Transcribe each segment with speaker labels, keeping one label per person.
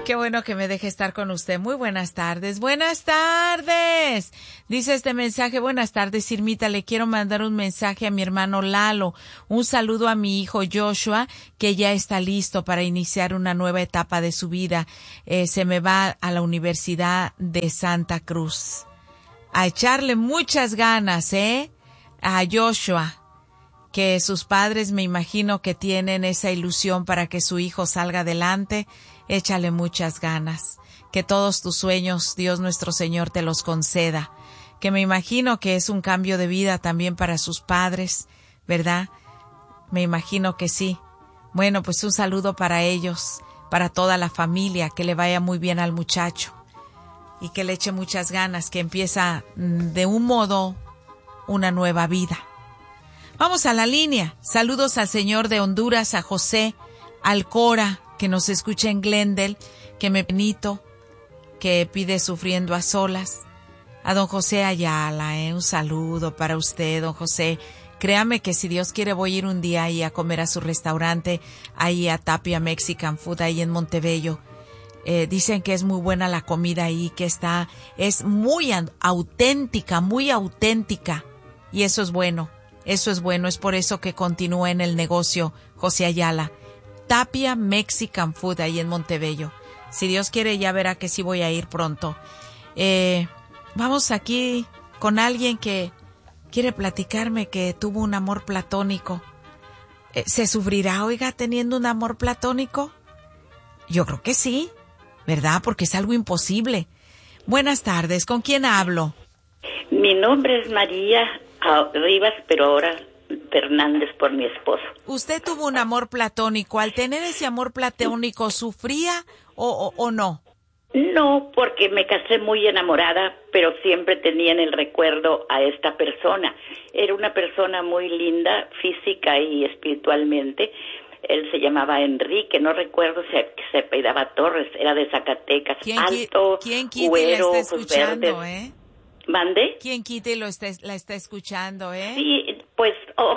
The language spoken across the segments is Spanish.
Speaker 1: Qué bueno que me deje estar con usted. Muy buenas tardes. Buenas tardes. Dice este mensaje: buenas tardes, Irmita. Le quiero mandar un mensaje a mi hermano Lalo. Un saludo a mi hijo Joshua, que ya está listo para iniciar una nueva etapa de su vida. Se me va a la Universidad de Santa Cruz. A echarle muchas ganas, a Joshua. Que sus padres, me imagino que tienen esa ilusión para que su hijo salga adelante. Échale muchas ganas. Que todos tus sueños, Dios nuestro Señor, te los conceda. Que me imagino que es un cambio de vida también para sus padres, ¿verdad? Me imagino que sí. Bueno, pues un saludo para ellos, para toda la familia, que le vaya muy bien al muchacho y que le eche muchas ganas, que empieza de un modo una nueva vida. Vamos a la línea. Saludos al señor de Honduras, a José Alcora, que nos escucha en Glendale, que me Benito, que pide Sufriendo a Solas. A don José Ayala, un saludo para usted, don José. Créame que si Dios quiere voy a ir un día ahí a comer a su restaurante, ahí a Tapia Mexican Food, ahí en Montebello. Dicen que es muy buena la comida ahí, que es muy auténtica, y eso es bueno. Eso es bueno, es por eso que continúa en el negocio José Ayala. Tapia Mexican Food, ahí en Montebello. Si Dios quiere, ya verá que sí voy a ir pronto. Vamos aquí con alguien que quiere platicarme que tuvo un amor platónico. ¿Se sufrirá, oiga, teniendo un amor platónico? Yo creo que sí, ¿verdad? Porque es algo imposible. Buenas tardes, ¿con quién hablo?
Speaker 2: Mi nombre es María Rivas, pero ahora Fernández por mi esposo.
Speaker 1: ¿Usted tuvo un amor platónico? ¿Al tener ese amor platónico sufría o no?
Speaker 2: No, porque me casé muy enamorada, pero siempre tenía en el recuerdo a esta persona. Era una persona muy linda, física y espiritualmente. Él se llamaba Enrique, no recuerdo si se apellidaba Torres, era de Zacatecas, alto, güero, ojos verdes. ¿Mande?
Speaker 1: ¿Quién quita y la está escuchando,
Speaker 2: Sí, pues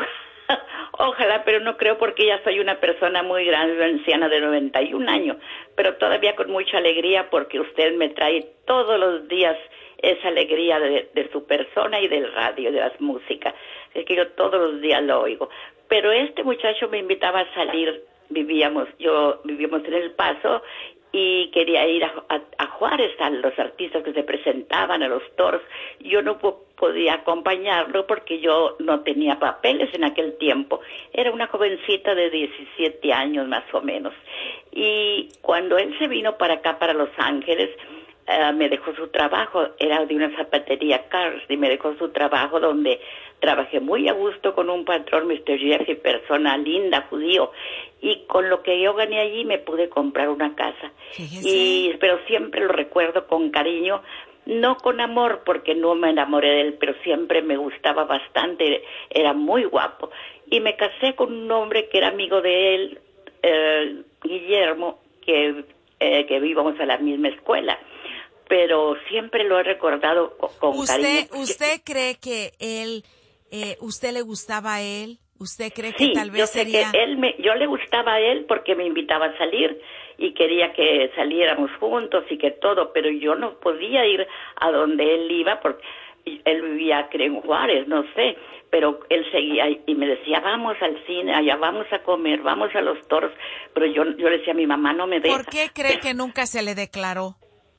Speaker 2: ojalá, pero no creo porque ya soy una persona muy grande, anciana de 91 años, pero todavía con mucha alegría porque usted me trae todos los días esa alegría de su persona y del radio, de las músicas. Es que yo todos los días lo oigo. Pero este muchacho me invitaba a salir, vivíamos en El Paso y quería ir a Juárez, a los artistas que se presentaban, a los toros. Yo no podía acompañarlo porque yo no tenía papeles en aquel tiempo. Era una jovencita de 17 años más o menos. Y cuando él se vino para acá, para Los Ángeles, me dejó su trabajo, era de una zapatería Cars, y me dejó su trabajo donde trabajé muy a gusto con un patrón, Mr. Jeffy, persona linda, judío, y con lo que yo gané allí me pude comprar una casa. Pero siempre lo recuerdo con cariño, no con amor, porque no me enamoré de él, pero siempre me gustaba bastante, era muy guapo. Y me casé con un hombre que era amigo de él, Guillermo, que íbamos a la misma escuela. Pero siempre lo he recordado con cariño.
Speaker 1: ¿Usted cree que usted le gustaba a él? ¿Usted cree que
Speaker 2: sí,
Speaker 1: tal vez
Speaker 2: yo sé
Speaker 1: sería...?
Speaker 2: Que yo le gustaba a él porque me invitaba a salir y quería que saliéramos juntos y que todo, pero yo no podía ir a donde él iba porque él vivía, creo, en Juárez, no sé, pero él seguía y me decía, vamos al cine, allá vamos a comer, vamos a los toros, pero yo le decía a mi mamá, no me deja.
Speaker 1: ¿Por qué cree que nunca se le declaró?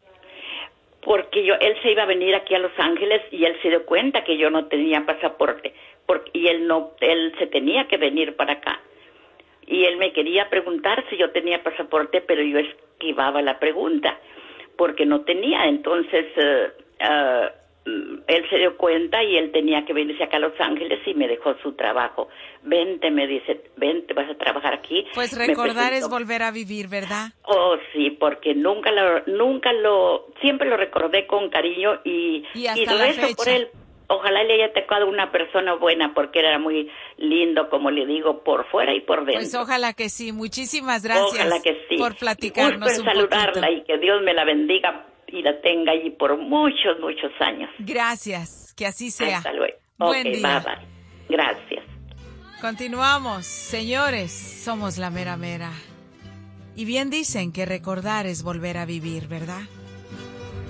Speaker 2: Porque él se iba a venir aquí a Los Ángeles y él se dio cuenta que yo no tenía pasaporte y él se tenía que venir para acá y él me quería preguntar si yo tenía pasaporte, pero yo esquivaba la pregunta porque no tenía. Entonces él se dio cuenta y él tenía que venirse acá a Los Ángeles y me dejó su trabajo. Vente, me dice, vente, vas a trabajar aquí.
Speaker 1: Pues recordar es volver a vivir, ¿verdad?
Speaker 2: Oh, sí, porque siempre lo recordé con cariño y rezo por él. Ojalá le haya tocado una persona buena porque era muy lindo, como le digo, por fuera y por dentro.
Speaker 1: Pues ojalá que sí. Muchísimas gracias.
Speaker 2: Ojalá que sí.
Speaker 1: Por platicarnos
Speaker 2: gusto en saludarla
Speaker 1: poquito.
Speaker 2: Y que Dios me la bendiga y la tenga allí por muchos, muchos años.
Speaker 1: Gracias, que así sea.
Speaker 2: Hasta luego.
Speaker 1: Buen día.
Speaker 2: Bye, bye. Gracias.
Speaker 1: Continuamos, señores, somos la mera mera. Y bien dicen que recordar es volver a vivir, ¿verdad?